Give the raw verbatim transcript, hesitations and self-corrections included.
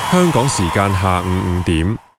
香港時間下午五點。